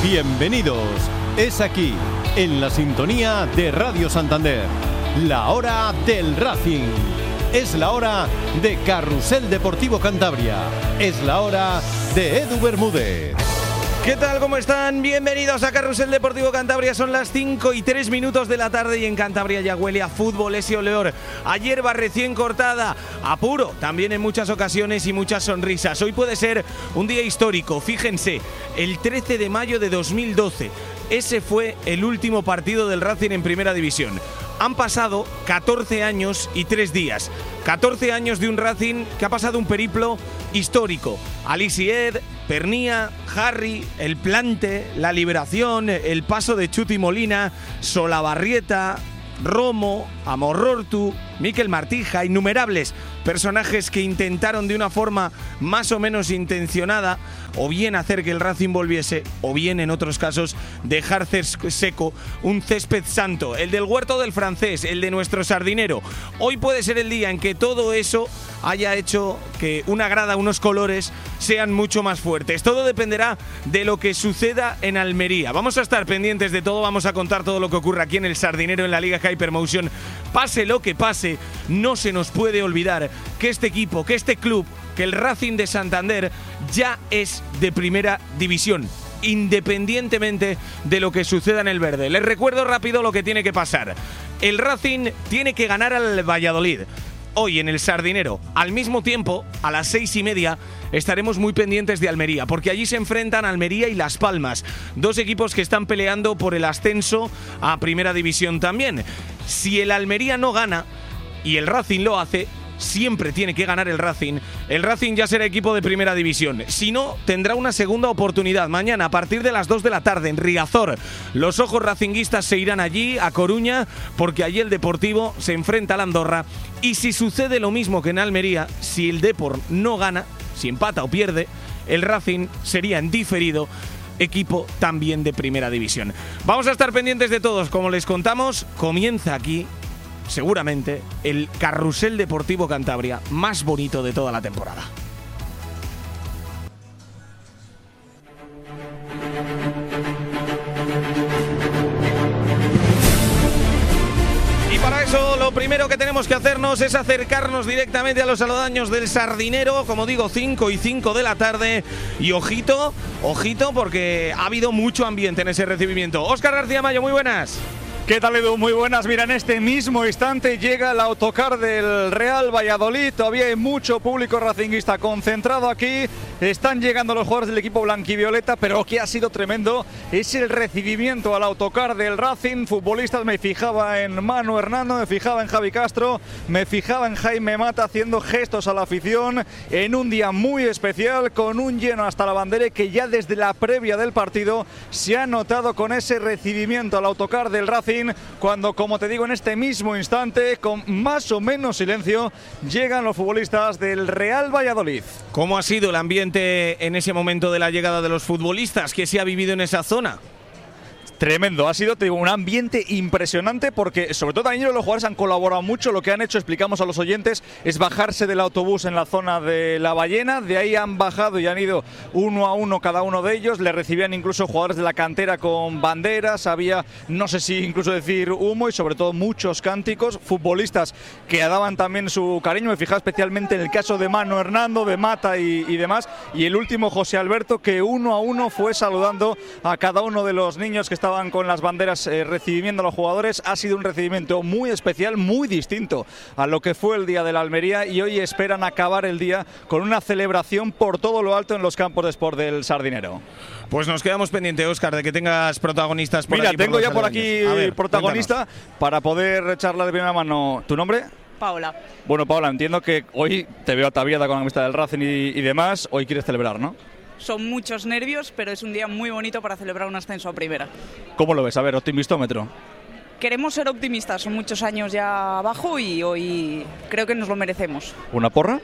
Bienvenidos. Es aquí, en la sintonía de Radio Santander, la hora del Racing. Es la hora de Carrusel Deportivo Cantabria. Es la hora de Edu Bermúdez. ¿Qué tal? ¿Cómo están? Bienvenidos a Carrusel Deportivo Cantabria. Son las 5:03 de la tarde y en Cantabria ya huele a fútbol ese oleor. A hierba recién cortada, a puro, también en muchas ocasiones y muchas sonrisas. Hoy puede ser un día histórico. Fíjense, el 13 de mayo de 2012. Ese fue el último partido del Racing en Primera División. Han pasado 14 años y 3 días. 14 años de un Racing que ha pasado un periplo histórico. Alisied, Pernía, Harry, El Plante, La Liberación, el paso de Chuti Molina, Solabarrieta, Romo, Amorortu, Mikel Martija, innumerables personajes que intentaron de una forma más o menos intencionada o bien hacer que el Racing volviese o bien en otros casos dejar seco un césped santo, el del Huerto del Francés, el de nuestro Sardinero. Hoy puede ser el día en que todo eso haya hecho que una grada, unos colores sean mucho más fuertes. Todo dependerá de lo que suceda en Almería. Vamos a estar pendientes de todo, vamos a contar todo lo que ocurra aquí en el Sardinero, en la Liga Hypermotion. Pase lo que pase, no se nos puede olvidar que este equipo, que este club, que el Racing de Santander ya es de Primera División, independientemente de lo que suceda en el verde. Les recuerdo rápido lo que tiene que pasar. El Racing tiene que ganar al Valladolid hoy en el Sardinero. Al mismo tiempo, a las 6:30, estaremos muy pendientes de Almería, porque allí se enfrentan Almería y Las Palmas, dos equipos que están peleando por el ascenso a Primera División también. Si el Almería no gana y el Racing lo hace, siempre tiene que ganar el Racing ya será equipo de Primera División. Si no, tendrá una segunda oportunidad mañana a partir de las 2 de la tarde en Riazor. Los ojos racinguistas se irán allí, a Coruña, porque allí el Deportivo se enfrenta al Andorra. Y si sucede lo mismo que en Almería, si el Depor no gana, si empata o pierde, el Racing sería en diferido equipo también de Primera División. Vamos a estar pendientes de todos, como les contamos. Comienza aquí seguramente el Carrusel Deportivo Cantabria más bonito de toda la temporada. Y para eso lo primero que tenemos que hacernos es acercarnos directamente a los aledaños del Sardinero, como digo, 5:05 de la tarde. Y ojito, porque ha habido mucho ambiente en ese recibimiento. Óscar García Mayo, muy buenas. ¿Qué tal, Edu? Muy buenas. Mira, en este mismo instante llega el autocar del Real Valladolid. Todavía hay mucho público racinguista concentrado aquí. Están llegando los jugadores del equipo blanquivioleta, pero lo que ha sido tremendo es el recibimiento al autocar del Racing. Futbolistas, me fijaba en Manu Hernando, me fijaba en Javi Castro, me fijaba en Jaime Mata haciendo gestos a la afición en un día muy especial, con un lleno hasta la bandera que ya desde la previa del partido se ha notado con ese recibimiento al autocar del Racing, cuando, como te digo, en este mismo instante, con más o menos silencio, llegan los futbolistas del Real Valladolid. ¿Cómo ha sido el ambiente en ese momento de la llegada de los futbolistas? ¿Qué se ha vivido en esa zona? Tremendo, ha sido, te digo, un ambiente impresionante, porque sobre todo también los jugadores han colaborado mucho. Lo que han hecho, explicamos a los oyentes, es bajarse del autobús en la zona de La Ballena. De ahí han bajado y han ido uno a uno cada uno de ellos. Le recibían incluso jugadores de la cantera con banderas, había, no sé si incluso decir humo, y sobre todo muchos cánticos. Futbolistas que daban también su cariño, me fijaba especialmente en el caso de Manu Hernando, de Mata y demás. Y el último, José Alberto, que uno a uno fue saludando a cada uno de los niños que estaban con las banderas recibiendo a los jugadores. Ha sido un recibimiento muy especial, muy distinto a lo que fue el día de la Almería, y hoy esperan acabar el día con una celebración por todo lo alto en los campos de sport del Sardinero. Pues nos quedamos pendientes, Óscar, de que tengas protagonistas por Mira, aquí. Tengo ya por aquí protagonista, cuéntanos, para poder charlar de primera mano. ¿Tu nombre? Paola. Bueno, Paola, entiendo que hoy te veo ataviada con la camiseta del Racing y demás. Hoy quieres celebrar, ¿no? Son muchos nervios, pero es un día muy bonito para celebrar un ascenso a Primera. ¿Cómo lo ves? A ver, optimistómetro. Queremos ser optimistas, son muchos años ya abajo y hoy creo que nos lo merecemos. ¿Una porra?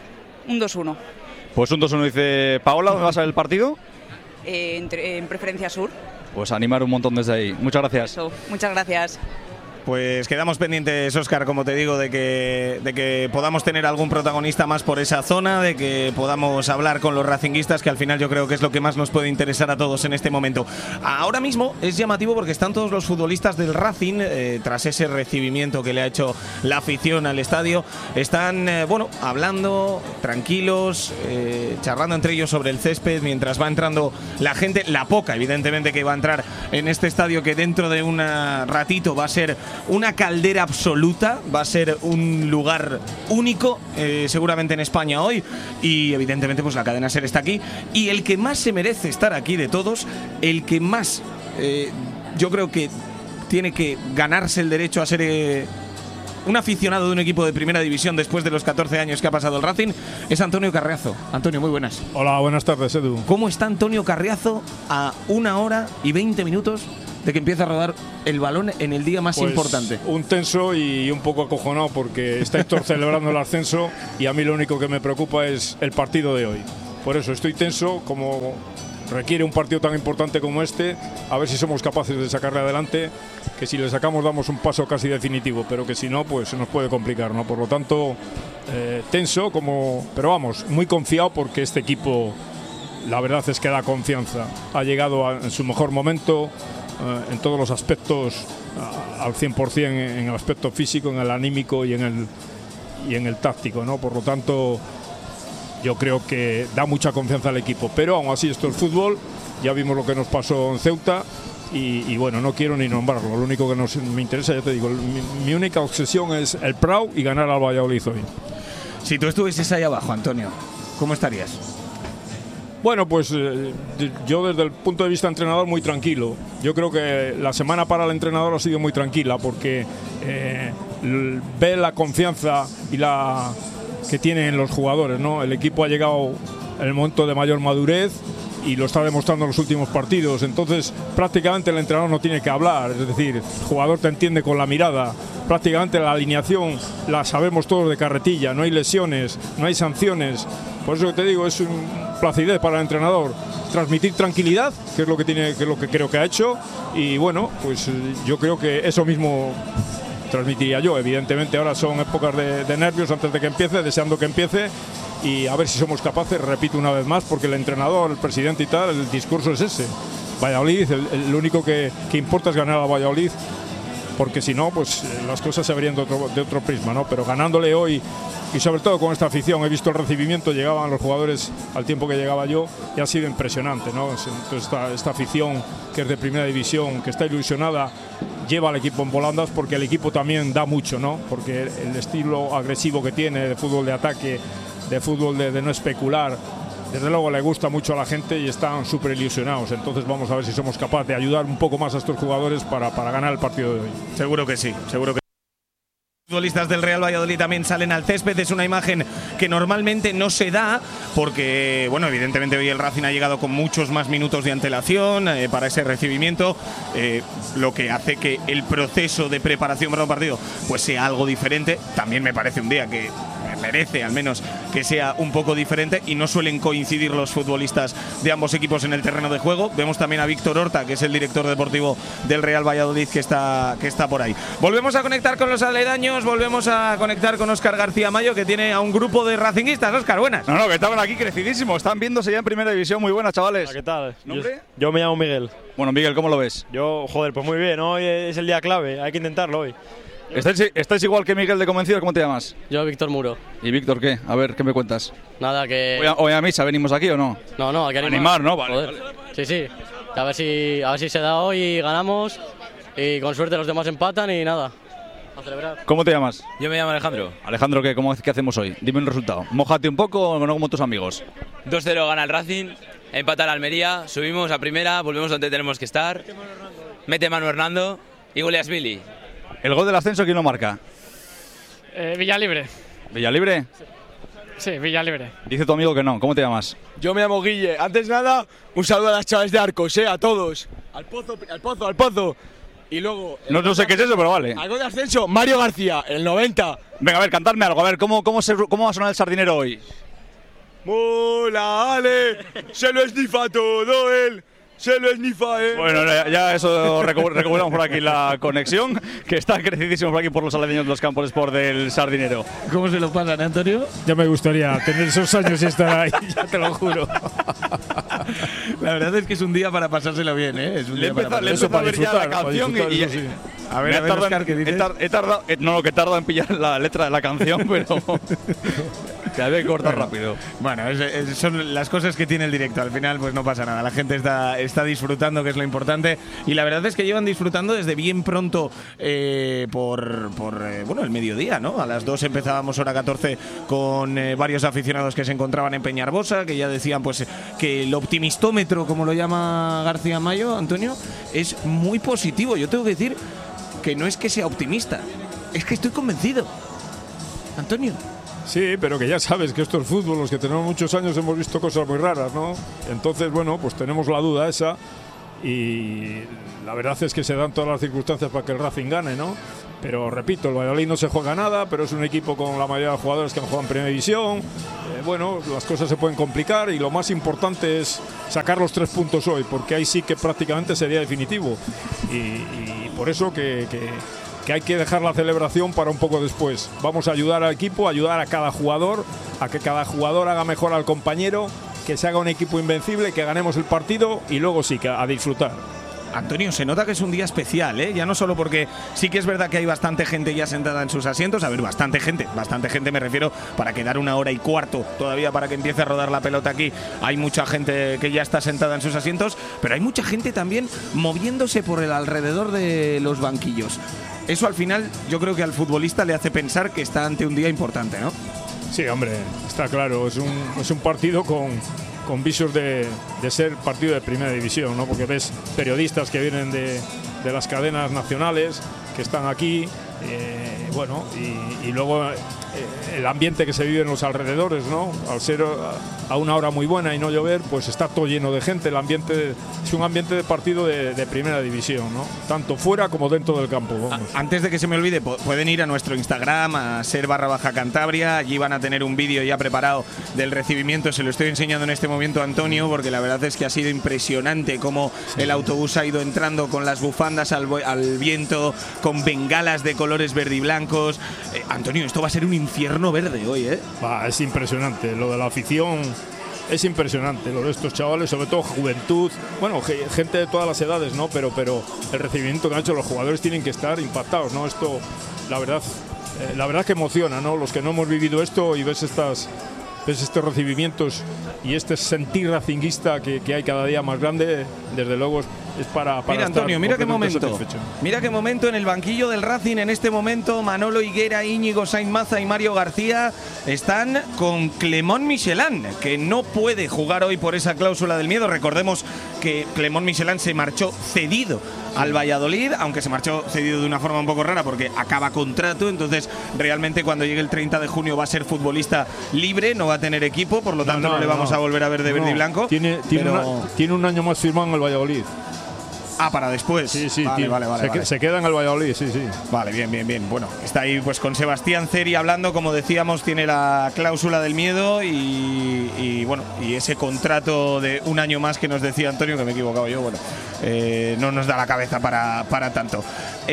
Un 2-1. Pues un 2-1 dice Paola. ¿Dónde vas a ver el partido? En Preferencia Sur. Pues animar un montón desde ahí. Muchas gracias. Eso, muchas gracias. Pues quedamos pendientes, Óscar, como te digo, de que podamos tener algún protagonista más por esa zona, de que podamos hablar con los racinguistas, que al final yo creo que es lo que más nos puede interesar a todos en este momento. Ahora mismo es llamativo porque están todos los futbolistas del Racing, tras ese recibimiento que le ha hecho la afición al estadio, están, hablando, tranquilos, charlando entre ellos sobre el césped, mientras va entrando la gente, la poca, evidentemente, que va a entrar en este estadio, que dentro de un ratito va a ser una caldera absoluta, va a ser un lugar único, seguramente en España hoy, y evidentemente pues la cadena SER está aquí, y el que más se merece estar aquí de todos, el que más yo creo que tiene que ganarse el derecho a ser un aficionado de un equipo de primera división después de los 14 años que ha pasado el Racing, es Antonio Carriazo. Antonio, muy buenas. Hola, buenas tardes, Edu. ¿Cómo está Antonio Carriazo a 1 hora y 20 minutos de que empieza a rodar el balón en el día más importante? Un tenso y un poco acojonado porque está Héctor celebrando el ascenso y a mí lo único que me preocupa es el partido de hoy. Por eso estoy tenso, como requiere un partido tan importante como este, a ver si somos capaces de sacarle adelante, que si le sacamos damos un paso casi definitivo, pero que si no, pues se nos puede complicar, ¿no? Por lo tanto, tenso, pero vamos, muy confiado porque este equipo, la verdad es que da confianza. Ha llegado en su mejor momento, en todos los aspectos, al 100%, en el aspecto físico, en el anímico y en el táctico, ¿no? Por lo tanto, yo creo que da mucha confianza al equipo, pero aún así esto es fútbol, ya vimos lo que nos pasó en Ceuta y bueno, no quiero ni nombrarlo, lo único que me interesa, ya te digo, mi única obsesión es el Prau y ganar al Valladolid hoy. Si tú estuvieses ahí abajo, Antonio, ¿cómo estarías? Bueno, pues yo desde el punto de vista entrenador muy tranquilo. Yo creo que la semana para el entrenador ha sido muy tranquila porque ve la confianza y la que tienen los jugadores, ¿no? El equipo ha llegado en el momento de mayor madurez y lo está demostrando en los últimos partidos. Entonces, prácticamente el entrenador no tiene que hablar, es decir, el jugador te entiende con la mirada. Prácticamente la alineación la sabemos todos de carretilla, no hay lesiones, no hay sanciones. Por eso te digo, es un placidez para el entrenador transmitir tranquilidad, que es lo que creo que ha hecho, y bueno, pues yo creo que eso mismo transmitiría yo. Evidentemente ahora son épocas de nervios antes de que empiece, deseando que empiece, y a ver si somos capaces, repito una vez más, porque el entrenador, el presidente y tal, el discurso es ese. Valladolid, lo único que importa es ganar a Valladolid, porque si no, pues las cosas se verían de otro prisma, ¿no? Pero ganándole hoy, y sobre todo con esta afición, he visto el recibimiento, llegaban los jugadores al tiempo que llegaba yo, y ha sido impresionante, ¿no? Entonces esta afición que es de primera división, que está ilusionada, lleva al equipo en volandas, porque el equipo también da mucho, ¿no? Porque el estilo agresivo que tiene, de fútbol de ataque, de fútbol de no especular, desde luego le gusta mucho a la gente y están súper ilusionados. Entonces vamos a ver si somos capaces de ayudar un poco más a estos jugadores para ganar el partido de hoy. Seguro que sí, seguro que sí. Los futbolistas del Real Valladolid también salen al césped. Es una imagen que normalmente no se da porque, bueno, evidentemente hoy el Racing ha llegado con muchos más minutos de antelación para ese recibimiento, lo que hace que el proceso de preparación para un partido pues sea algo diferente. También me parece un día que merece al menos que sea un poco diferente y no suelen coincidir los futbolistas de ambos equipos en el terreno de juego. Vemos también a Víctor Horta, que es el director deportivo del Real Valladolid, que está por ahí. Volvemos a conectar con los aledaños, volvemos a conectar con Óscar García Mayo, que tiene a un grupo de racinguistas. Óscar, buenas. No, que estaban aquí crecidísimos, están viéndose ya en primera división. Muy buenas, chavales. Hola, ¿qué tal? ¿Nombre? Yo me llamo Miguel. Bueno, Miguel, ¿cómo lo ves? Yo, joder, pues muy bien, hoy es el día clave, hay que intentarlo hoy. ¿Estáis igual que Miguel de Convencido? ¿Cómo te llamas? Yo, Víctor Muro. ¿Y Víctor qué? A ver, ¿qué me cuentas? Nada, que… ¿Hoy a misa venimos aquí o no? No, hay que animar, ¿no? Vale, joder. Vale. Sí. A ver si se da hoy y ganamos y con suerte los demás empatan y nada, a celebrar. ¿Cómo te llamas? Yo me llamo Alejandro. Alejandro, ¿qué hacemos hoy? Dime un resultado. Mójate un poco o no como tus amigos. 2-0 gana el Racing, empata el Almería, subimos a primera, volvemos donde tenemos que estar. Mete Manu Hernando y Goliasvili. ¿El gol del ascenso quién lo marca? Villalibre. ¿Villalibre? Sí, Villalibre. Dice tu amigo que no. ¿Cómo te llamas? Yo me llamo Guille. Antes de nada, un saludo a las chavales de Arcos, a todos. Al pozo. Y luego… No sé qué es eso, pero vale. Al gol de ascenso, Mario García, el 90. Venga, a ver, cantadme algo. A ver, ¿cómo va a sonar el sardinero hoy? Mola, Ale, se lo esnifa todo él. Se lo esnifa, Bueno, ya eso recuperamos por aquí la conexión, que está crecidísimo por aquí por los aledaños de los campos Sport del Sardinero. ¿Cómo se lo pasan, Antonio? Ya me gustaría tener esos años y estar ahí, ya te lo juro. La verdad es que es un día para pasárselo bien, ¿eh? Es un día para empezado a ver ya la canción y sí. A ver, Oscar, ¿qué dices? he tardado en pillar la letra de la canción, pero te había que cortar rápido. Bueno, son las cosas que tiene el directo. Al final, pues no pasa nada. La gente está disfrutando, que es lo importante. Y la verdad es que llevan disfrutando desde bien pronto por el mediodía, ¿no? A las 2 empezábamos hora 14 con varios aficionados que se encontraban en Peñarbosa, que ya decían pues que el optimistómetro, como lo llama García Mayo, Antonio, es muy positivo. Yo tengo que decir que no es que sea optimista, es que estoy convencido. Antonio. Sí, pero que ya sabes que esto es fútbol, los que tenemos muchos años hemos visto cosas muy raras, ¿no? Entonces, bueno, pues tenemos la duda esa y la verdad es que se dan todas las circunstancias para que el Racing gane, ¿no? Pero repito, el Valladolid no se juega nada, pero es un equipo con la mayoría de jugadores que han jugado en Primera División. Bueno, las cosas se pueden complicar y lo más importante es sacar los 3 puntos hoy, porque ahí sí que prácticamente sería definitivo. Y por eso que hay que dejar la celebración para un poco después. Vamos a ayudar al equipo, ayudar a cada jugador, a que cada jugador haga mejor al compañero, que se haga un equipo invencible, que ganemos el partido y luego sí que a disfrutar. Antonio, se nota que es un día especial, ¿eh? Ya no solo porque sí que es verdad que hay bastante gente ya sentada en sus asientos. A ver, bastante gente me refiero, para quedar 1 hora y cuarto todavía para que empiece a rodar la pelota aquí. Hay mucha gente que ya está sentada en sus asientos, pero hay mucha gente también moviéndose por el alrededor de los banquillos. Eso al final yo creo que al futbolista le hace pensar que está ante un día importante, ¿no? Sí, hombre, está claro, es un partido con visos de ser partido de Primera División, ¿no? Porque ves periodistas que vienen de las cadenas nacionales, que están aquí, y luego el ambiente que se vive en los alrededores, ¿no? Al ser a una hora muy buena y no llover, pues está todo lleno de gente. El ambiente es un ambiente de partido de Primera División, ¿no? Tanto fuera como dentro del campo. Vamos. Antes de que se me olvide, pueden ir a nuestro Instagram, a ser_Cantabria. Allí van a tener un vídeo ya preparado del recibimiento. Se lo estoy enseñando en este momento a Antonio, porque la verdad es que ha sido impresionante cómo el autobús ha ido entrando con las bufandas al viento, con bengalas de colores verde y blancos. Antonio, esto va a ser un infierno verde hoy, ¿eh? Es impresionante. Lo de la afición es impresionante. Lo de estos chavales, sobre todo juventud, bueno, gente de todas las edades, ¿no? Pero el recibimiento que han hecho los jugadores tienen que estar impactados, ¿no? Esto, la verdad que emociona, ¿no? Los que no hemos vivido esto y ves estos recibimientos y este sentir racinguista que hay cada día más grande, desde luego es para mira, Antonio, mira qué momento. Mira qué momento en el banquillo del Racing. En este momento Manolo Higuera, Íñigo Sainz Maza y Mario García están con Clément Michelin, que no puede jugar hoy por esa cláusula del miedo. Recordemos que Clément Michelin se marchó cedido al Valladolid, aunque se marchó cedido de una forma un poco rara porque acaba contrato. Entonces realmente cuando llegue el 30 de junio va a ser futbolista libre, no va a tener equipo, por lo tanto no le vamos a volver a ver de verde y blanco. Tiene un año más firmado en el Valladolid. Para después. Sí, vale. Se queda en el Valladolid, sí. Vale, bien. Bueno, está ahí pues con Sebastián Ceri hablando, como decíamos, tiene la cláusula del miedo y ese contrato de 1 año más que nos decía Antonio, que me he equivocado yo, no nos da la cabeza para tanto.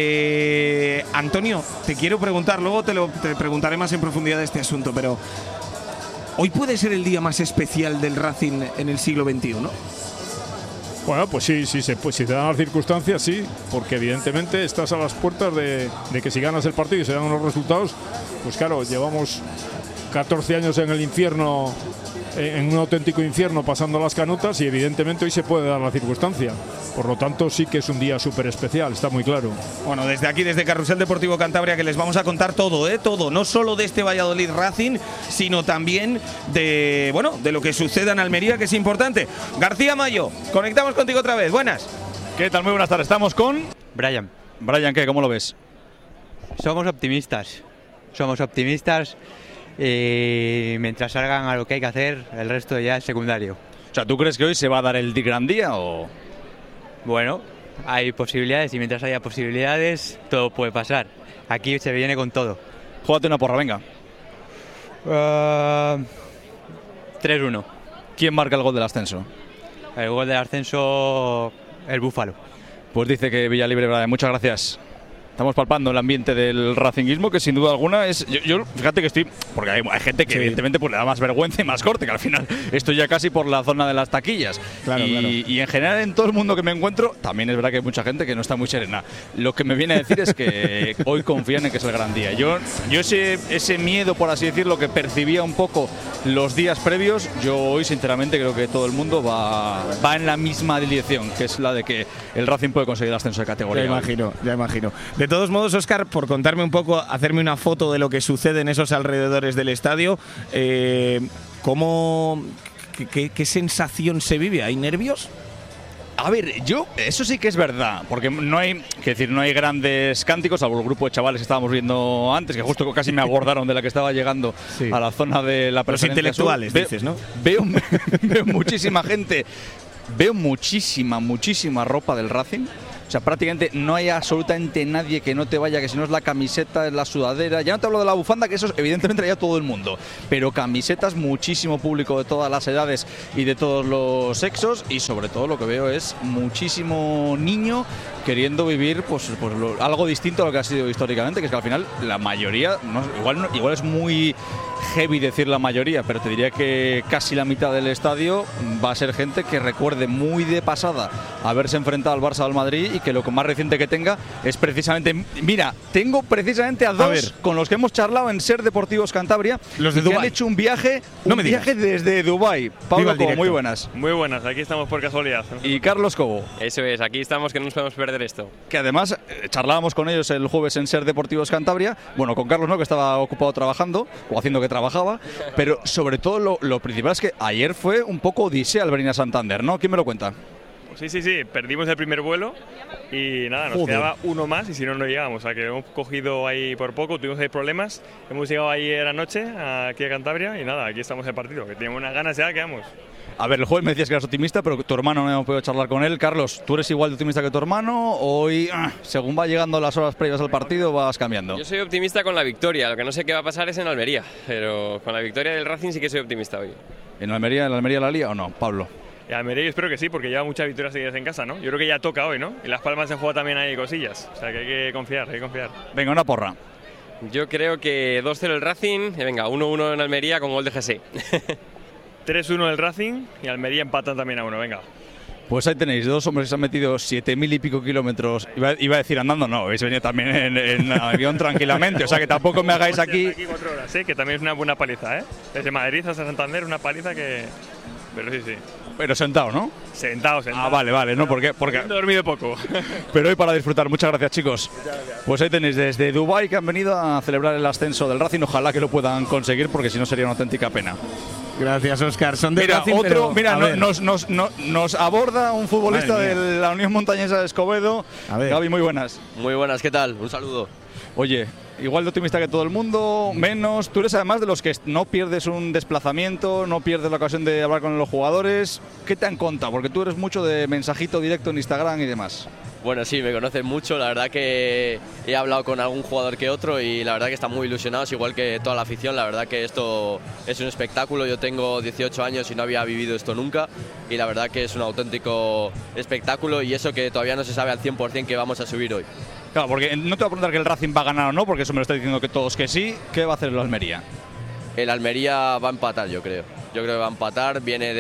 Antonio, te quiero preguntar, luego te preguntaré más en profundidad de este asunto, pero hoy puede ser el día más especial del Racing en el siglo XXI, ¿no? Bueno, pues sí, si te dan las circunstancias, sí, porque evidentemente estás a las puertas de que si ganas el partido y se dan unos resultados, pues claro, llevamos 14 años en el infierno, en un auténtico infierno, pasando las canutas, y evidentemente hoy se puede dar la circunstancia. Por lo tanto, sí que es un día súper especial, está muy claro. Bueno, desde aquí, desde Carrusel Deportivo Cantabria, que les vamos a contar todo, todo, no solo de este Valladolid Racing, sino también de lo que suceda en Almería, que es importante. García Mayo, conectamos contigo otra vez. Buenas. ¿Qué tal? Muy buenas tardes. Estamos con Brian. Brian, ¿qué? ¿Cómo lo ves? Somos optimistas. Mientras salgan a lo que hay que hacer, el resto ya es secundario. O sea, ¿tú crees que hoy se va a dar el gran día o...? Bueno, hay posibilidades y mientras haya posibilidades, todo puede pasar. Aquí se viene con todo. Júgate una porra, venga. 3-1. ¿Quién marca el gol del ascenso? El gol del ascenso, el Búfalo. Pues dice que Villalibre, muchas gracias. Estamos palpando el ambiente del racinguismo, que sin duda alguna es… Yo fíjate que estoy… Porque hay gente que evidentemente pues, le da más vergüenza y más corte, que al final estoy ya casi por la zona de las taquillas. Claro. Y en general en todo el mundo que me encuentro, también es verdad que hay mucha gente que no está muy serena. Lo que me viene a decir es que hoy confían en que es el gran día. Yo ese miedo, por así decirlo, que percibía un poco los días previos, yo hoy sinceramente creo que todo el mundo va en la misma dirección, que es la de que el Racing puede conseguir el ascenso de categoría. Ya imagino. De todos modos, Óscar, por contarme un poco, hacerme una foto de lo que sucede en esos alrededores del estadio, ¿qué sensación se vive? ¿Hay nervios? A ver, eso sí que es verdad, porque no hay grandes cánticos, salvo el grupo de chavales que estábamos viendo antes, que justo casi me abordaron de la que estaba llegando a la zona de la preferencia. Los intelectuales, dices, ¿no? Veo muchísima gente, veo muchísima ropa del Racing. O sea, prácticamente no hay absolutamente nadie que no te vaya, que si no es la camiseta, es la sudadera. Ya no te hablo de la bufanda, que eso evidentemente ya todo el mundo. Pero camisetas, muchísimo público de todas las edades y de todos los sexos. Y sobre todo lo que veo es muchísimo niño queriendo vivir algo distinto a lo que ha sido históricamente, que es que al final la mayoría, igual es muy heavy decir la mayoría, pero te diría que casi la mitad del estadio va a ser gente que recuerde muy de pasada haberse enfrentado al Barça o al Madrid y que lo más reciente que tenga es precisamente… Mira, tengo precisamente a dos con los que hemos charlado en Ser Deportivos Cantabria, los de que Dubái. han hecho un viaje desde Dubái. Pablo Cobo, muy buenas. Muy buenas, aquí estamos por casualidad. Y Carlos Cobo. Eso es, aquí estamos, que no nos podemos perder esto. Que además charlábamos con ellos el jueves en Ser Deportivos Cantabria, bueno, con Carlos no, que estaba ocupado trabajando, o haciendo que trabajaba, pero sobre todo lo principal es que ayer fue un poco odisea al venir a Santander, ¿no? ¿Quién me lo cuenta? Sí, perdimos el primer vuelo y nada, nos quedaba uno más y si no, no llegábamos. O sea que hemos cogido ahí por poco, tuvimos ahí problemas, hemos llegado ayer anoche aquí a Cantabria y nada, aquí estamos en el partido, que tenemos unas ganas ya, quedamos. A ver, el jueves me decías que eras optimista, pero tu hermano no hemos podido charlar con él. Carlos, ¿tú eres igual de optimista que tu hermano? Hoy, según va llegando las horas previas al partido, vas cambiando. Yo soy optimista con la victoria, lo que no sé qué va a pasar es en Almería, pero con la victoria del Racing sí que soy optimista hoy. ¿En Almería la lía o no, Pablo? En Almería yo espero que sí, porque lleva muchas victorias seguidas en casa, ¿no? Yo creo que ya toca hoy, ¿no? Y Las Palmas se juega también ahí cosillas, o sea que hay que confiar. Venga, una porra. Yo creo que 2-0 el Racing, y venga, 1-1 en Almería con gol de Jesse. 3-1 el Racing y Almería empatan también a 1, venga. Pues ahí tenéis, dos hombres que se han metido 7.000 y pico kilómetros. Iba a decir andando, no, habéis venido también en avión tranquilamente, o sea que tampoco me hagáis aquí 4 horas, que también es una buena paliza, ¿eh? Desde Madrid hasta Santander, una paliza que… Pero sí. Pero sentado, ¿no? Sentado. Ah, vale, ¿no? Porque he dormido poco. Pero hoy para disfrutar. Muchas gracias, chicos. Pues ahí tenéis desde Dubái que han venido a celebrar el ascenso del Racing. Ojalá que lo puedan conseguir porque si no sería una auténtica pena. Gracias, Óscar. Son de Racing, nos aborda un futbolista de la Unión Montañesa de Escobedo. Gaby, muy buenas. Muy buenas, ¿qué tal? Un saludo. Oye, igual de optimista que todo el mundo, menos. Tú eres además de los que no pierdes un desplazamiento, no pierdes la ocasión de hablar con los jugadores. ¿Qué te han contado? Porque tú eres mucho de mensajito directo en Instagram y demás. Bueno, sí, me conocen mucho. La verdad que he hablado con algún jugador que otro y la verdad que están muy ilusionados, igual que toda la afición. La verdad que esto es un espectáculo. Yo tengo 18 años y no había vivido esto nunca y la verdad que es un auténtico espectáculo y eso que todavía no se sabe al 100% que vamos a subir hoy. Claro, porque no te voy a preguntar que el Racing va a ganar o no, porque eso me lo está diciendo que todos que sí. ¿Qué va a hacer el Almería? El Almería va a empatar, yo creo. Yo creo que va a empatar. Viene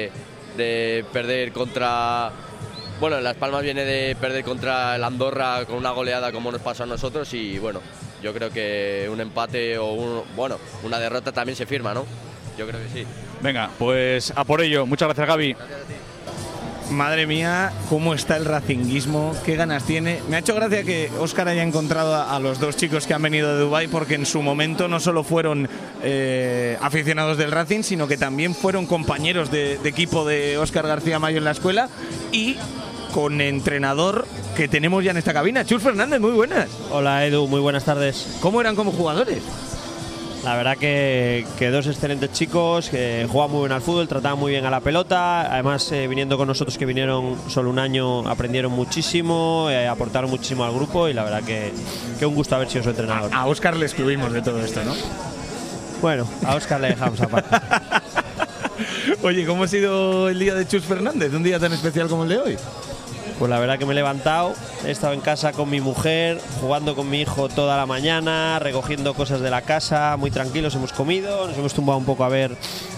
de perder contra… Bueno, Las Palmas viene de perder contra el Andorra con una goleada como nos pasó a nosotros y bueno, yo creo que un empate o una derrota también se firma, ¿no? Yo creo que sí. Venga, pues a por ello. Muchas gracias, Gaby. Madre mía, cómo está el racinguismo, qué ganas tiene. Me ha hecho gracia que Óscar haya encontrado a los dos chicos que han venido de Dubái porque en su momento no solo fueron aficionados del Racing, sino que también fueron compañeros de equipo de Óscar García Mayo en la escuela y con entrenador que tenemos ya en esta cabina. Chus Fernández, muy buenas. Hola Edu, muy buenas tardes. ¿Cómo eran como jugadores? La verdad que dos excelentes chicos, que jugaban muy bien al fútbol, trataban muy bien a la pelota. Además, viniendo con nosotros, que vinieron solo un año, aprendieron muchísimo, aportaron muchísimo al grupo y la verdad que un gusto haber sido su entrenador. A Óscar le excluimos de todo esto, ¿no? Bueno, a Óscar le dejamos aparte. Oye, ¿cómo ha sido el día de Chus Fernández? Un día tan especial como el de hoy. Pues la verdad que me he levantado, he estado en casa con mi mujer, jugando con mi hijo toda la mañana, recogiendo cosas de la casa, muy tranquilos, hemos comido, nos hemos tumbado un poco a ver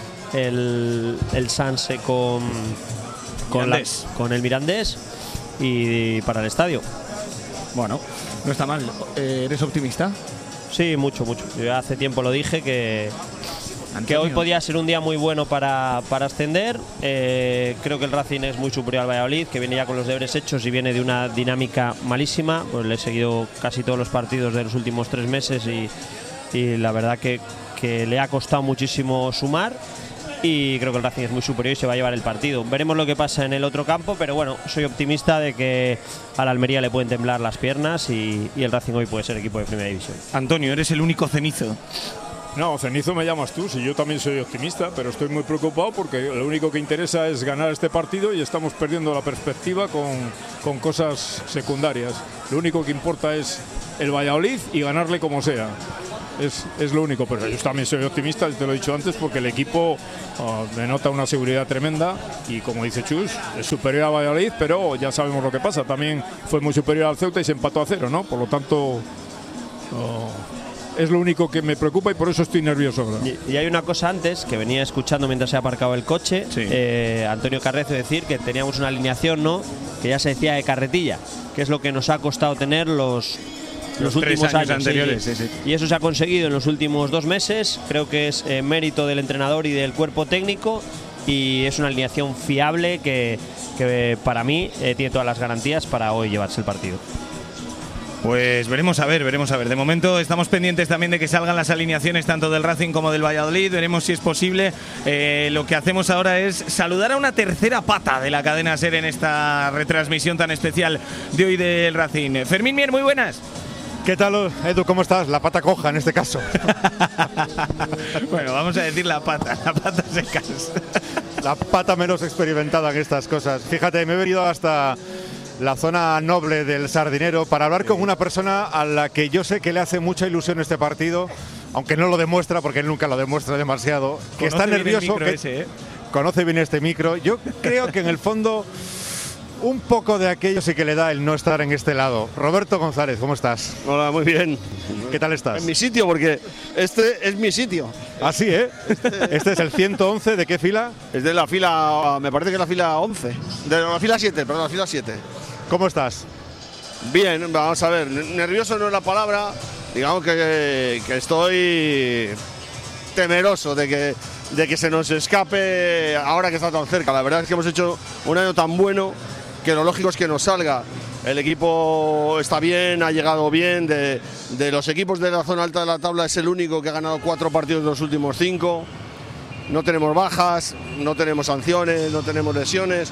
el Sanse con el Mirandés y para el estadio. Bueno, no está mal. ¿Eres optimista? Sí, mucho. Yo ya hace tiempo lo dije que hoy podía ser un día muy bueno para ascender. Creo que el Racing es muy superior al Valladolid, que viene ya con los deberes hechos y viene de una dinámica malísima. Pues le he seguido casi todos los partidos de los últimos 3 meses y la verdad que le ha costado muchísimo sumar. Y creo que el Racing es muy superior y se va a llevar el partido. Veremos lo que pasa en el otro campo, pero bueno, soy optimista de que a la Almería le pueden temblar las piernas y el Racing hoy puede ser equipo de primera división. Antonio, eres el único cenizo. No, cenizo me llamas tú, si yo también soy optimista, pero estoy muy preocupado porque lo único que interesa es ganar este partido y estamos perdiendo la perspectiva con cosas secundarias. Lo único que importa es el Valladolid y ganarle como sea. Es lo único, pero yo también soy optimista, te lo he dicho antes, porque el equipo denota una seguridad tremenda y, como dice Chus, es superior a Valladolid, pero ya sabemos lo que pasa. También fue muy superior al Ceuta y se empató a 0, ¿no? Por lo tanto, es lo único que me preocupa y por eso estoy nervioso ahora. Y hay una cosa antes, que venía escuchando mientras se ha aparcado el coche, sí. Antonio Carrezo decir que teníamos una alineación, ¿no?, que ya se decía de carretilla, que es lo que nos ha costado tener los últimos años anteriores. Sí. Y eso se ha conseguido en los últimos 2 meses. Creo que es mérito del entrenador y del cuerpo técnico, y es una alineación fiable que para mí tiene todas las garantías para hoy llevarse el partido. Pues veremos a ver. De momento estamos pendientes también de que salgan las alineaciones tanto del Racing como del Valladolid. Veremos si es posible. Lo que hacemos ahora es saludar a una tercera pata de la cadena SER en esta retransmisión tan especial de hoy del Racing. Fermín Mier, muy buenas. ¿Qué tal, Edu? ¿Cómo estás? La pata coja en este caso. Bueno, vamos a decir la pata secas. La pata menos experimentada en estas cosas. Fíjate, me he venido hasta la zona noble del Sardinero para hablar con una persona a la que yo sé que le hace mucha ilusión este partido, aunque no lo demuestra, porque él nunca lo demuestra demasiado, que está nervioso, conoce bien este micro. Yo creo que en el fondo un poco de aquello sí que le da el no estar en este lado. Roberto González, ¿cómo estás? Hola, muy bien. ¿Qué tal estás? En mi sitio, porque este es mi sitio. Ah, sí, ¿eh? Este es el 111, ¿de qué fila? Es de la fila, me parece que es la fila 11. De la fila 7, perdón, la fila 7. ¿Cómo estás? Bien, vamos a ver, nervioso no es la palabra, digamos que estoy temeroso de que se nos escape ahora que está tan cerca. La verdad es que hemos hecho un año tan bueno que lo lógico es que nos salga. El equipo está bien, ha llegado bien, de los equipos de la zona alta de la tabla es el único que ha ganado 4 partidos de los últimos 5, no tenemos bajas, no tenemos sanciones, no tenemos lesiones.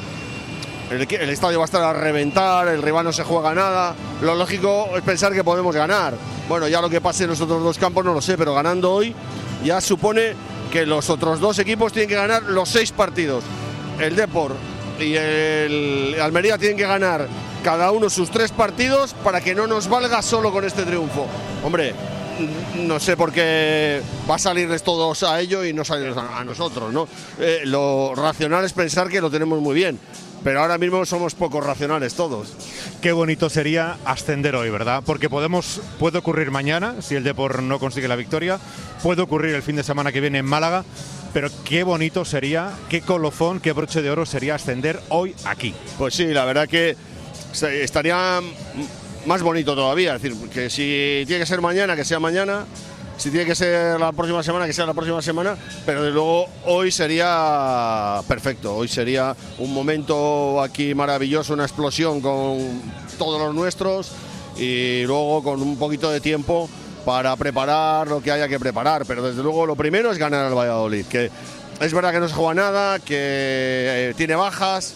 El estadio va a estar a reventar, el rival no se juega nada. Lo lógico es pensar que podemos ganar. Bueno, ya lo que pase en los otros 2 campos no lo sé, pero ganando hoy ya supone que los otros 2 equipos tienen que ganar los 6 partidos. El Depor y el Almería tienen que ganar cada uno sus 3 partidos para que no nos valga solo con este triunfo. Hombre, no sé por qué va a salirles todos a ello y no salirles a nosotros, ¿no? Lo racional es pensar que lo tenemos muy bien. Pero ahora mismo somos poco racionales todos. Qué bonito sería ascender hoy, ¿verdad? Porque puede ocurrir mañana, si el Depor no consigue la victoria, puede ocurrir el fin de semana que viene en Málaga, pero qué bonito sería, qué colofón, qué broche de oro sería ascender hoy aquí. Pues sí, la verdad que estaría más bonito todavía, es decir, que si tiene que ser mañana, que sea mañana. Si tiene que ser la próxima semana, que sea la próxima semana, pero desde luego hoy sería perfecto, hoy sería un momento aquí maravilloso, una explosión con todos los nuestros y luego con un poquito de tiempo para preparar lo que haya que preparar, pero desde luego lo primero es ganar al Valladolid, que es verdad que no se juega nada, que tiene bajas,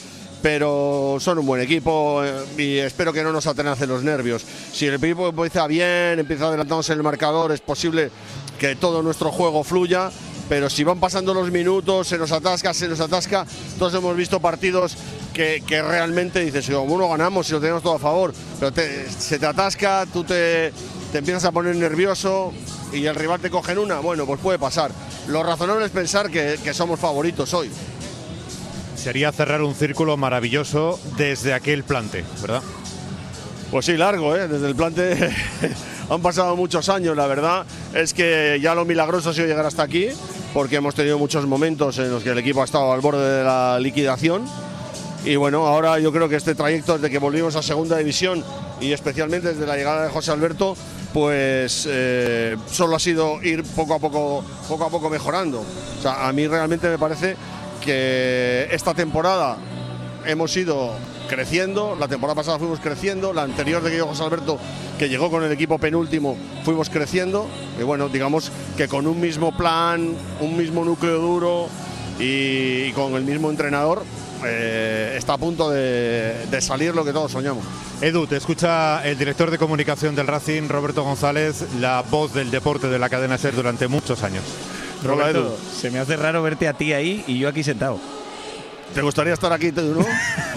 pero son un buen equipo y espero que no nos atenacen los nervios. Si el equipo empieza bien, empieza adelantándose en el marcador, es posible que todo nuestro juego fluya, pero si van pasando los minutos, se nos atasca. Todos hemos visto partidos que realmente dices, bueno, ganamos y lo tenemos todo a favor, pero se te atasca, tú te empiezas a poner nervioso y el rival te coge en una, bueno, pues puede pasar. lo razonable es pensar que somos favoritos hoy. Sería cerrar un círculo maravilloso desde aquel plante, ¿verdad? Pues sí, largo, desde el plante han pasado muchos años, la verdad es que ya lo milagroso ha sido llegar hasta aquí, porque hemos tenido muchos momentos en los que el equipo ha estado al borde de la liquidación. Y bueno, ahora yo creo que este trayecto desde que volvimos a segunda división y especialmente desde la llegada de José Alberto, pues solo ha sido ir poco a poco mejorando. O sea, a mí realmente me parece que esta temporada hemos ido creciendo, la temporada pasada fuimos creciendo, la anterior de que llegó José Alberto, que llegó con el equipo penúltimo, fuimos creciendo, y bueno, digamos que con un mismo plan, un mismo núcleo duro y con el mismo entrenador, está a punto de salir lo que todos soñamos. Edu, te escucha el director de comunicación del Racing, Roberto González, la voz del deporte de la cadena SER durante muchos años. Roberto, se me hace raro verte a ti ahí y yo aquí sentado. ¿Te gustaría estar aquí, no?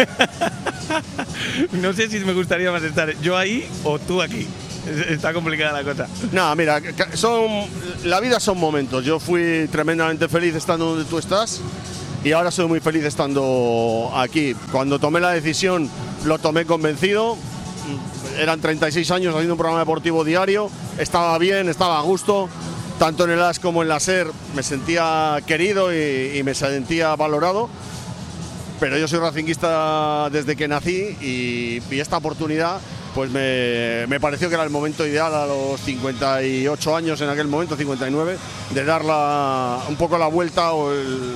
No sé si me gustaría más estar yo ahí o tú aquí. Está complicada la cosa. No, mira, la vida son momentos. Yo fui tremendamente feliz estando donde tú estás y ahora soy muy feliz estando aquí. Cuando tomé la decisión lo tomé convencido. Eran 36 años haciendo un programa deportivo diario. Estaba bien, estaba a gusto. Tanto en el AS como en la SER me sentía querido y me sentía valorado. Pero yo soy racinguista desde que nací y esta oportunidad pues me pareció que era el momento ideal a los 58 años, en aquel momento, 59, de dar un poco la vuelta o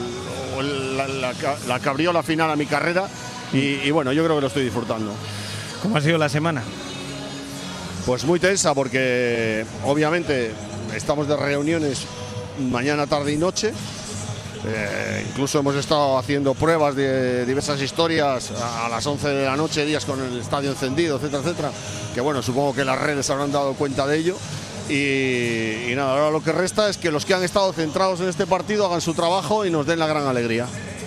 la cabriola final a mi carrera y bueno, yo creo que lo estoy disfrutando. ¿Cómo ha sido la semana? Pues muy tensa porque obviamente estamos de reuniones mañana, tarde y noche. Incluso hemos estado haciendo pruebas de diversas historias a las 11 de la noche, días con el estadio encendido, etcétera, etcétera. Que bueno, supongo que las redes habrán dado cuenta de ello. Y nada, ahora lo que resta es que los que han estado centrados en este partido hagan su trabajo y nos den la gran alegría.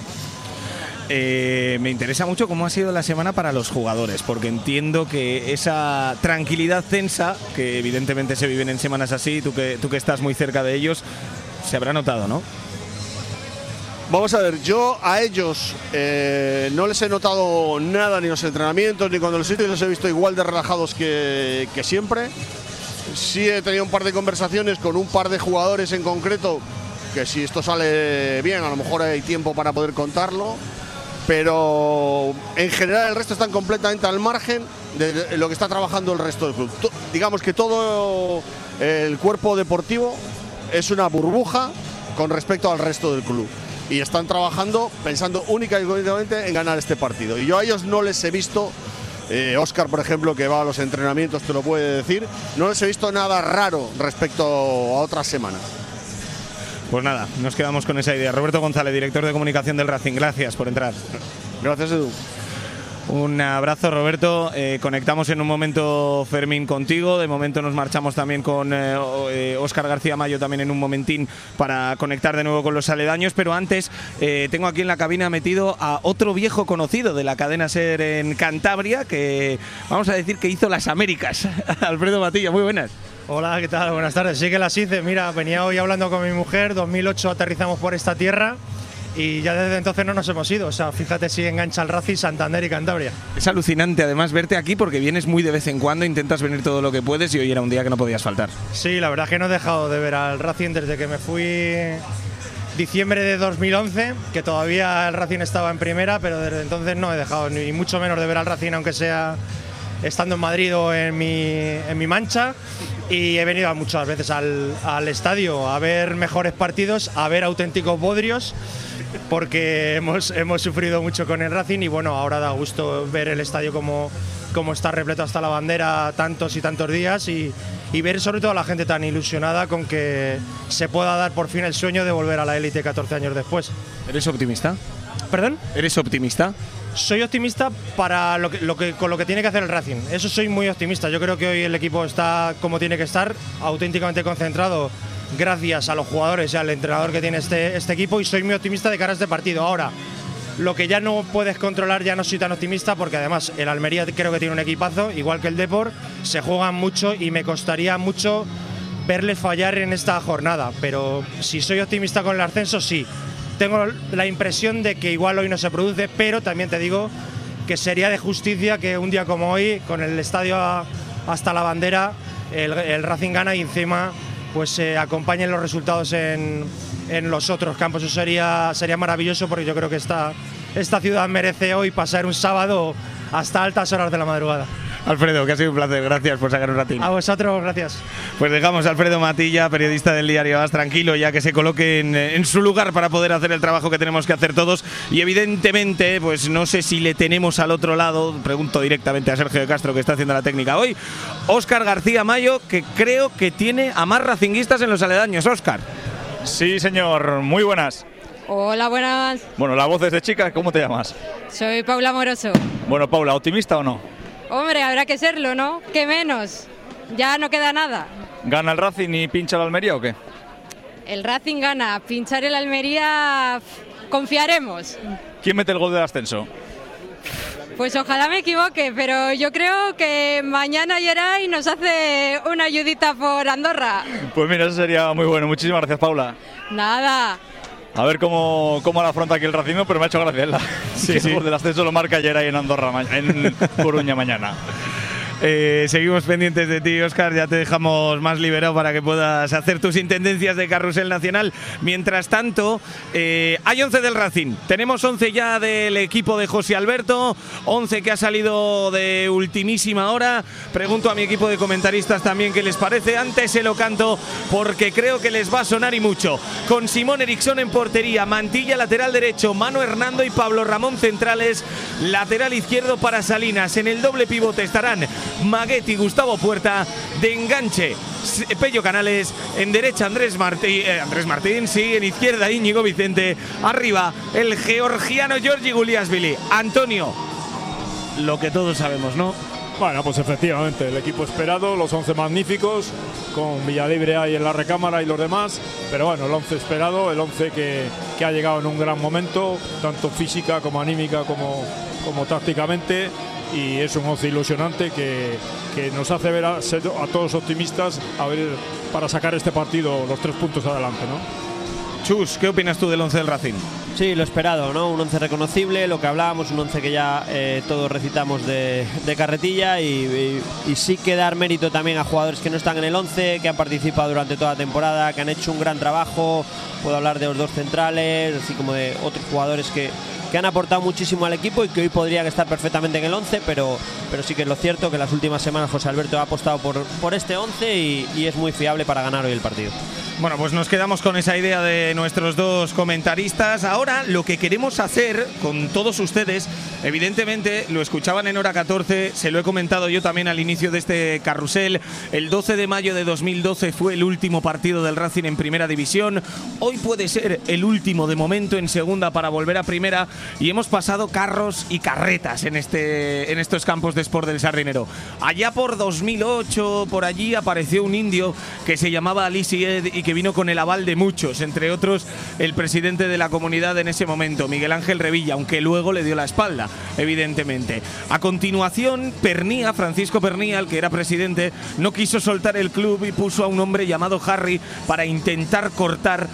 Me interesa mucho cómo ha sido la semana para los jugadores, porque entiendo que esa tranquilidad tensa, que evidentemente se viven en semanas así, tú que estás muy cerca de ellos, se habrá notado, ¿no? Vamos a ver, yo a ellos no les he notado nada ni en los entrenamientos ni cuando los sitios los he visto igual de relajados que siempre. Sí he tenido un par de conversaciones con un par de jugadores en concreto que si esto sale bien a lo mejor hay tiempo para poder contarlo, pero en general el resto están completamente al margen de lo que está trabajando el resto del club. Digamos que todo el cuerpo deportivo es una burbuja con respecto al resto del club. Y están trabajando pensando única y exclusivamente en ganar este partido. Y yo a ellos no les he visto, Óscar por ejemplo, que va a los entrenamientos, te lo puede decir, no les he visto nada raro respecto a otras semanas. Pues nada, nos quedamos con esa idea. Roberto González, director de comunicación del Racing, gracias por entrar. Gracias, Edu. Un abrazo, Roberto. Conectamos en un momento, Fermín, contigo. De momento nos marchamos también con Óscar García Mayo también en un momentín para conectar de nuevo con los aledaños. Pero antes tengo aquí en la cabina metido a otro viejo conocido de la cadena SER en Cantabria, que vamos a decir que hizo las Américas. Alfredo Matilla, muy buenas. Hola, ¿qué tal? Buenas tardes. Sí que las hice. Mira, venía hoy hablando con mi mujer. 2008 aterrizamos por esta tierra. Y ya desde entonces no nos hemos ido. O sea, fíjate si engancha el Racing, Santander y Cantabria. Es alucinante además verte aquí porque vienes muy de vez en cuando, intentas venir todo lo que puedes y hoy era un día que no podías faltar. Sí, la verdad es que no he dejado de ver al Racing desde que me fui diciembre de 2011, que todavía el Racing estaba en primera, pero desde entonces no he dejado ni mucho menos de ver al Racing, aunque sea estando en Madrid o en mi mancha. Y he venido muchas veces al estadio a ver mejores partidos, a ver auténticos bodrios, porque hemos sufrido mucho con el Racing y bueno, ahora da gusto ver el estadio como está repleto hasta la bandera tantos y tantos días y ver sobre todo a la gente tan ilusionada con que se pueda dar por fin el sueño de volver a la élite 14 años después. ¿Eres optimista? ¿Perdón? ¿Eres optimista? Soy optimista para con lo que tiene que hacer el Racing. Eso soy muy optimista. Yo creo que hoy el equipo está como tiene que estar, auténticamente concentrado gracias a los jugadores y al entrenador que tiene este equipo y soy muy optimista de cara a este partido. Ahora, lo que ya no puedes controlar, ya no soy tan optimista porque además el Almería creo que tiene un equipazo, igual que el Depor, se juegan mucho y me costaría mucho verles fallar en esta jornada, pero si soy optimista con el ascenso, sí. Tengo la impresión de que igual hoy no se produce, pero también te digo que sería de justicia que un día como hoy, con el estadio hasta la bandera, el Racing gana y encima pues acompañen los resultados en los otros campos. Eso sería maravilloso, porque yo creo que esta ciudad merece hoy pasar un sábado hasta altas horas de la madrugada. Alfredo, que ha sido un placer, gracias por sacar un ratito. A vosotros, gracias. Pues dejamos a Alfredo Matilla, periodista del diario AS, tranquilo, ya que se coloque en su lugar para poder hacer el trabajo que tenemos que hacer todos. Y evidentemente, pues no sé si le tenemos al otro lado, pregunto directamente a Sergio de Castro, que está haciendo la técnica hoy, Óscar García Mayo, que creo que tiene a más racinguistas en los aledaños. Óscar. Sí, señor, muy buenas. Hola, buenas. Bueno, la voz es de chica, ¿cómo te llamas? Soy Paula Moroso. Bueno, Paula, ¿optimista o no? Hombre, habrá que serlo, ¿no? ¿Qué menos? Ya no queda nada. ¿Gana el Racing y pincha la Almería o qué? El Racing gana, pinchar el Almería confiaremos. ¿Quién mete el gol del ascenso? Pues ojalá me equivoque, pero yo creo que mañana Geray nos hace una ayudita por Andorra. Pues mira, eso sería muy bueno. Muchísimas gracias, Paula. Nada. A ver cómo la afronta aquí el Racing, pero me ha hecho gracia. Sí, sí. El gol del ascenso lo marca Geray en Andorra, en Coruña mañana. Seguimos pendientes de ti, Óscar, ya te dejamos más liberado para que puedas hacer tus intendencias de carrusel nacional. Mientras tanto, hay 11 del Racing, tenemos 11 ya del equipo de José Alberto, 11 que ha salido de ultimísima hora. Pregunto a mi equipo de comentaristas también qué les parece, antes se lo canto porque creo que les va a sonar y mucho. Con Simón Eriksson en portería, Mantilla lateral derecho, Manu Hernando y Pablo Ramón centrales, lateral izquierdo para Salinas, en el doble pivote estarán Maguetti, Gustavo Puerta, de enganche Pello Canales, en derecha Andrés Martín, sí, en izquierda Íñigo Vicente, arriba el georgiano Giorgi Guliasvili. Antonio, lo que todos sabemos, ¿no? Bueno, pues efectivamente, el equipo esperado, los 11 magníficos, con Villalibre ahí en la recámara y los demás, pero bueno, el 11 esperado, el 11 que ha llegado en un gran momento, tanto física como anímica como tácticamente. Y es un 11 ilusionante que nos hace ver a todos optimistas para sacar este partido los 3 puntos adelante, ¿no? Chus, ¿qué opinas tú del 11 del Racing? Sí, lo esperado, ¿no? Un 11 reconocible, lo que hablábamos, un 11 que ya todos recitamos de carretilla y sí que dar mérito también a jugadores que no están en el 11, que han participado durante toda la temporada, que han hecho un gran trabajo. Puedo hablar de los 2 centrales, así como de otros jugadores que han aportado muchísimo al equipo y que hoy podrían estar perfectamente en el 11, pero sí que es lo cierto que las últimas semanas José Alberto ha apostado por este 11 y es muy fiable para ganar hoy el partido. Bueno, pues nos quedamos con esa idea de nuestros 2 comentaristas. Ahora lo que queremos hacer con todos ustedes, evidentemente lo escuchaban en Hora 14, se lo he comentado yo también al inicio de este carrusel, el 12 de mayo de 2012 fue el último partido del Racing en Primera División, hoy puede ser el último de momento en Segunda para volver a Primera y hemos pasado carros y carretas en estos campos de Sport del Sardinero. Allá por 2008, por allí apareció un indio que se llamaba Ali Sied y que vino con el aval de muchos, entre otros el presidente de la comunidad en ese momento, Miguel Ángel Revilla, aunque luego le dio la espalda, evidentemente. A continuación, Francisco Pernía, el que era presidente, no quiso soltar el club y puso a un hombre llamado Harry para intentar cortar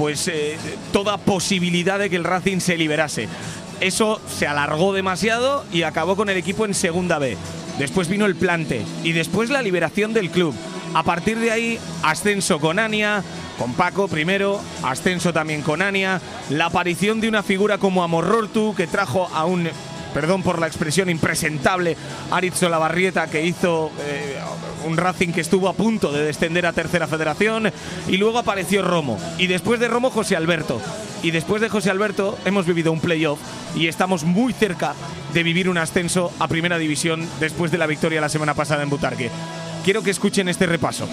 toda posibilidad de que el Racing se liberase. Eso se alargó demasiado y acabó con el equipo en Segunda B. Después vino el plante y después la liberación del club. A partir de ahí, ascenso con Ania, con Paco primero, ascenso también con Ania, la aparición de una figura como Amorortu, que trajo a un, perdón por la expresión, impresentable Aritz Olavarrieta, que hizo un Racing que estuvo a punto de descender a Tercera Federación, y luego apareció Romo, y después de Romo José Alberto, y después de José Alberto hemos vivido un playoff y estamos muy cerca de vivir un ascenso a Primera División después de la victoria la semana pasada en Butarque. Quiero que escuchen este repaso.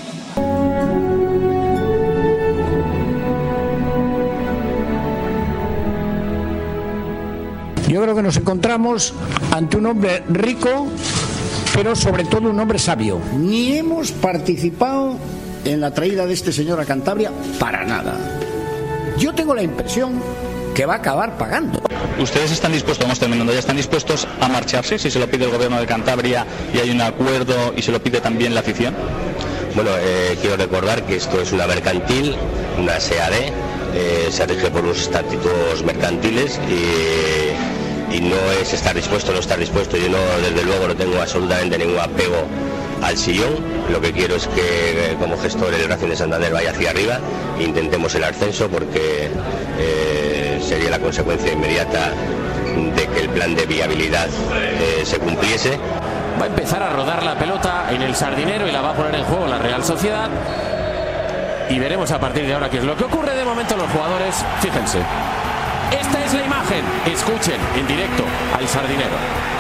Yo creo que nos encontramos ante un hombre rico, pero sobre todo un hombre sabio. Ni hemos participado en la traída de este señor a Cantabria para nada. Yo tengo la impresión que va a acabar pagando. ¿Ustedes están dispuestos, vamos terminando, ya están dispuestos a marcharse si se lo pide el gobierno de Cantabria y hay un acuerdo y se lo pide también la afición? Bueno, quiero recordar que esto es una mercantil, una SAD, se rige por unos estatutos mercantiles y no es estar dispuesto o no estar dispuesto. Yo no, desde luego no tengo absolutamente ningún apego al sillón. Lo que quiero es que como gestor el Racing de Santander vaya hacia arriba e intentemos el ascenso, porque sería la consecuencia inmediata de que el plan de viabilidad se cumpliese. Va a empezar a rodar la pelota en el Sardinero y la va a poner en juego la Real Sociedad. Y veremos a partir de ahora qué es lo que ocurre. De momento los jugadores, fíjense. Esta es la imagen. Escuchen en directo al Sardinero.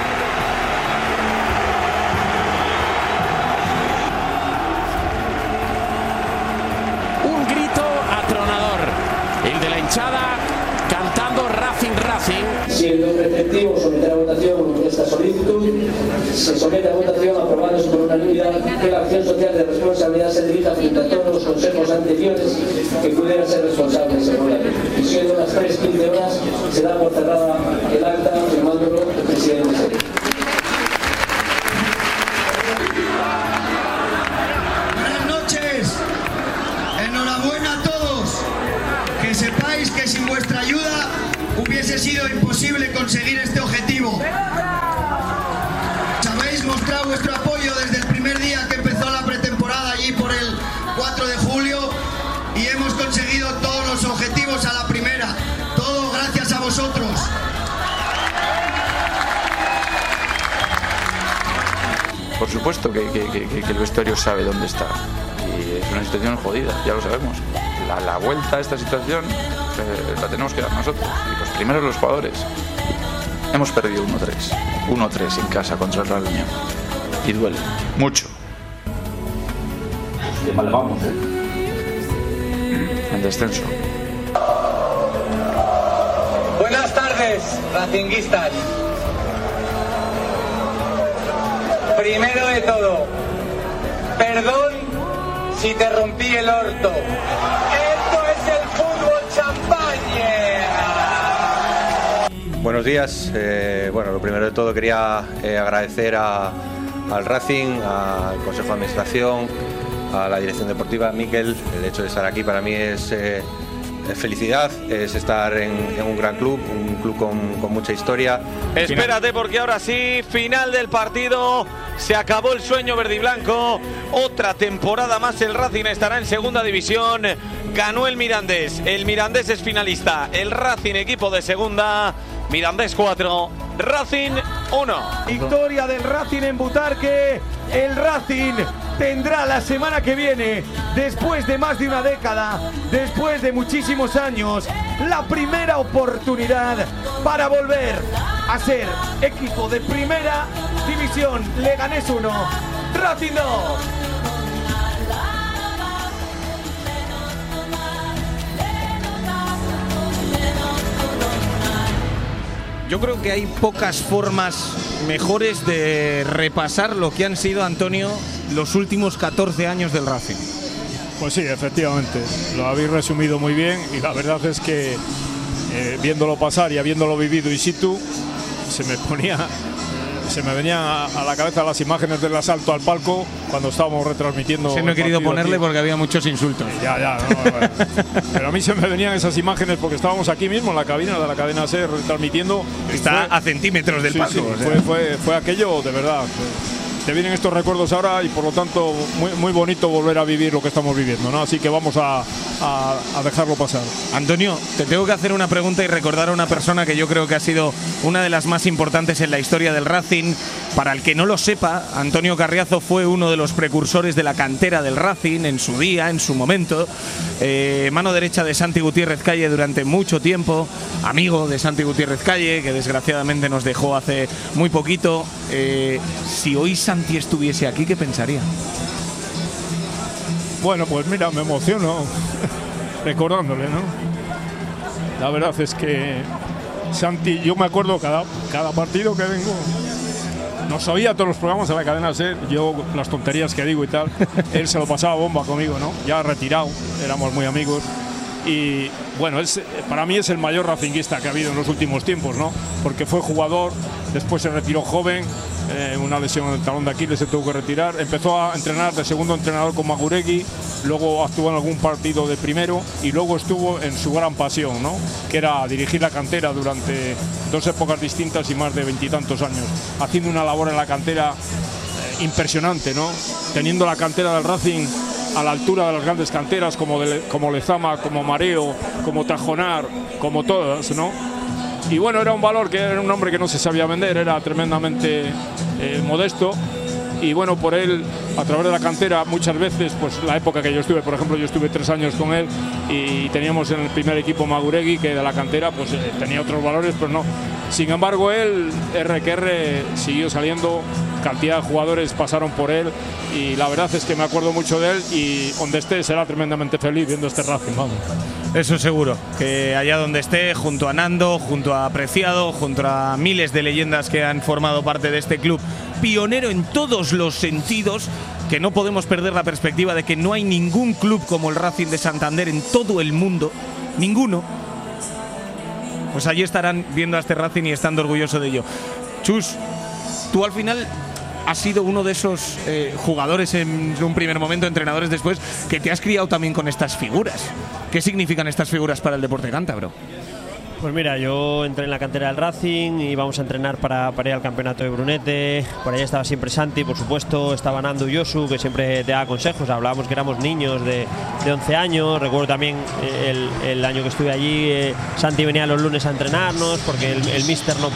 Un grito atronador. El de la hinchada cantando Racing, Racing. Si el nombre efectivo someter a votación esta solicitud, se somete a votación aprobándose por unanimidad que la acción social de responsabilidad se dirija frente a todos los consejos anteriores que pudieran ser responsables según la ley. Y siendo las 3:15 horas, se da por cerrada el acta firmándolo el presidente. Buenas noches. Enhorabuena a todos. Que sepáis que sin vuestra ayuda hubiese sido imposible conseguir este objetivo. Habéis mostrado vuestro apoyo desde el primer día que empezó la pretemporada, allí por el 4 de julio, y hemos conseguido todos los objetivos a la primera. Todo gracias a vosotros. Por supuesto que el vestuario sabe dónde está. Y es una situación jodida, ya lo sabemos. La vuelta a esta situación la tenemos que dar nosotros. Y los primeros los jugadores. Hemos perdido 1-3 en casa contra el Real Unión. Y duele, mucho. Qué mal vamos, en descenso. Buenas tardes, racinguistas. Primero de todo, perdón si te rompí el orto. Esto es el fútbol champaña. Buenos días. Bueno, lo primero de todo quería agradecer al Racing, al Consejo de Administración, a la Dirección Deportiva, Miquel. El hecho de estar aquí para mí es felicidad, es estar en un gran club, un club con mucha historia. Espérate, porque ahora sí, final del partido, se acabó el sueño verde y blanco, otra temporada más el Racing estará en segunda división, ganó el Mirandés es finalista, el Racing equipo de segunda, Mirandés 4, Racing 1. Victoria del Racing en Butarque, el Racing tendrá la semana que viene, después de más de una década, después de muchísimos años, la primera oportunidad para volver a ser equipo de primera división. Leganés 1, Racing 2. Yo creo que hay pocas formas mejores de repasar lo que han sido, Antonio, los últimos 14 años del Racing. Pues sí, efectivamente, lo habéis resumido muy bien y la verdad es que viéndolo pasar y habiéndolo vivido in situ, se me venían a la cabeza las imágenes del asalto al palco cuando estábamos retransmitiendo. No he querido ponerle aquí, porque había muchos insultos. Bueno. Pero a mí se me venían esas imágenes porque estábamos aquí mismo en la cabina de la cadena SER retransmitiendo. Está a centímetros del palco. Sí, fue aquello de verdad. Te vienen estos recuerdos ahora y por lo tanto muy bonito volver a vivir lo que estamos viviendo, ¿no? Así que vamos a dejarlo pasar. Antonio, te tengo que hacer una pregunta y recordar a una persona que yo creo que ha sido una de las más importantes en la historia del Racing. Para el que no lo sepa, Antonio Carriazo fue uno de los precursores de la cantera del Racing en su día, en su momento. Mano derecha de Santi Gutiérrez Calle durante mucho tiempo, amigo de Santi Gutiérrez Calle, que desgraciadamente nos dejó hace muy poquito. Si hoy Santi estuviese aquí, ¿qué pensaría? Bueno, pues mira, me emociono recordándole, ¿no? La verdad es que Santi, yo me acuerdo cada partido que vengo, nos oía todos los programas de la cadena SER, yo las tonterías que digo y tal, él se lo pasaba bomba conmigo, ¿no? Ya retirado, éramos muy amigos. Y bueno, para mí es el mayor racinguista que ha habido en los últimos tiempos, ¿no? Porque fue jugador, después se retiró joven, una lesión en el talón de Aquiles, se tuvo que retirar. Empezó a entrenar de segundo entrenador con Maguregui, luego actuó en algún partido de primero y luego estuvo en su gran pasión, ¿no? Que era dirigir la cantera durante 2 épocas distintas y más de 20 y tantos años, haciendo una labor en la cantera impresionante, ¿no? Teniendo la cantera del Racing a la altura de las grandes canteras como Lezama, como Mareo, como Tajonar, como todas, ¿no? Y bueno, era un valor que era un hombre que no se sabía vender, era tremendamente modesto. Y bueno, por él, a través de la cantera, muchas veces, pues la época que yo estuve, por ejemplo, yo estuve 3 años con él y teníamos en el primer equipo Maguregui, que de la cantera pues tenía otros valores, pero no. Sin embargo, él, R siguió saliendo, cantidad de jugadores pasaron por él y la verdad es que me acuerdo mucho de él y donde esté será tremendamente feliz viendo este Racing, vamos. Eso seguro, que allá donde esté, junto a Nando, junto a Preciado, junto a miles de leyendas que han formado parte de este club, pionero en todos los sentidos, que no podemos perder la perspectiva de que no hay ningún club como el Racing de Santander en todo el mundo, ninguno. Pues allí estarán viendo a este Racing y estando orgulloso de ello. Chus, tú al final has sido uno de esos jugadores en un primer momento, entrenadores después, que te has criado también con estas figuras. ¿Qué significan estas figuras para el deporte cántabro? Pues mira, yo entré en la cantera del Racing, íbamos a entrenar para ir al campeonato de Brunete. Por allá estaba siempre Santi, por supuesto, estaba Nando y Yosu, que siempre te daba consejos. Hablábamos que éramos niños de 11 años. Recuerdo también el año que estuve allí, Santi venía los lunes a entrenarnos porque el míster no